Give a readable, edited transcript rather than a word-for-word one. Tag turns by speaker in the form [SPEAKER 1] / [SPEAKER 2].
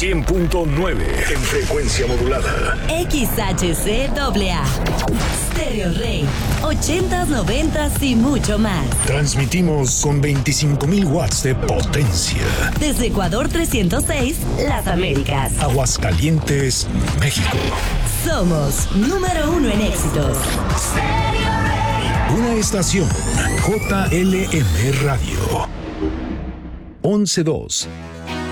[SPEAKER 1] 100.9 en frecuencia modulada.
[SPEAKER 2] XHCAA. Stereo Rey. 80s, 90s y mucho más.
[SPEAKER 1] Transmitimos con 25,000 watts de potencia.
[SPEAKER 2] Desde Ecuador 306, Las Américas.
[SPEAKER 1] Aguascalientes, México.
[SPEAKER 2] Somos número 1 en éxitos.
[SPEAKER 1] Una estación JLM Radio. 11.2